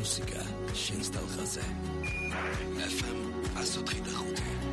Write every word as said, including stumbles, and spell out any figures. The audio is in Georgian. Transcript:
მუსიკა შენს ტალღაზე. ეფ ემ one oh three.